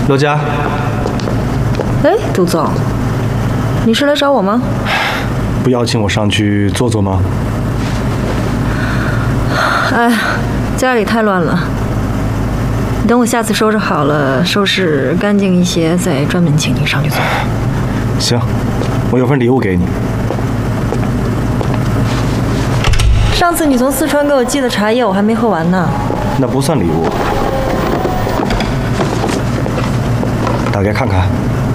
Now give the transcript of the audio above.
罗佳， 哎，杜总，你是来找我吗？ 不邀请我上去坐坐吗？ 哎，家里太乱了。等我下次收拾好了，收拾干净一些，再专门请你上去坐。 行，我有份礼物给你。 上次你从四川给我寄的茶叶，我还没喝完呢。 那不算礼物，打开看看。